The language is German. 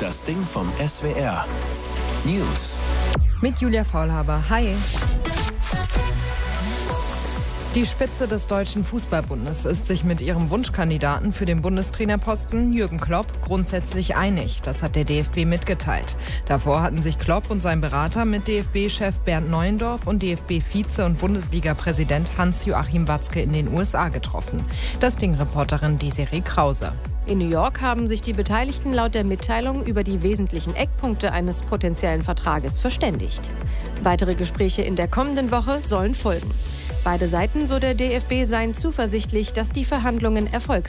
Das Ding vom SWR. News. Mit Julia Faulhaber. Hi. Die Spitze des Deutschen Fußballbundes ist sich mit ihrem Wunschkandidaten für den Bundestrainerposten, Jürgen Klopp, grundsätzlich einig. Das hat der DFB mitgeteilt. Davor hatten sich Klopp und sein Berater mit DFB-Chef Bernd Neuendorf und DFB-Vize und Bundesliga-Präsident Hans-Joachim Watzke in den USA getroffen. Das Ding-Reporterin Desiree Krause. In New York haben sich die Beteiligten laut der Mitteilung über die wesentlichen Eckpunkte eines potenziellen Vertrages verständigt. Weitere Gespräche in der kommenden Woche sollen folgen. Beide Seiten, so der DFB, seien zuversichtlich, dass die Verhandlungen erfolgreich